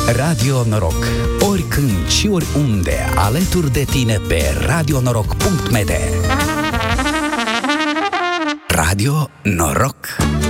Radio Noroc. Oricând și oriunde, alături de tine pe radionoroc.md. Radio Noroc.